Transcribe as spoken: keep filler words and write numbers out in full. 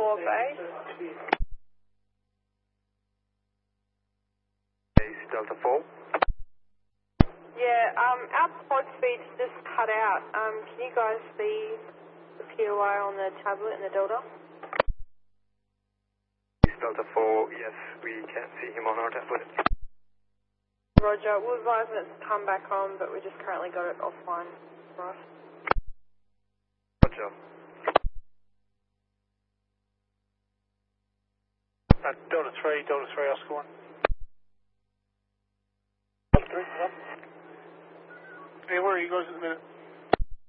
four base. Base Delta four. Yeah, um, our pod speed's just cut out. Um, can you guys see the P O I on the tablet in the Delta? Base Delta four, yes, we can't see him on our tablet. Roger, we'll advise it to come back on, but we just currently got it offline for us. Roger. Uh, Delta three, Delta three, Oscar one. Delta three, yeah, where are you guys at the minute?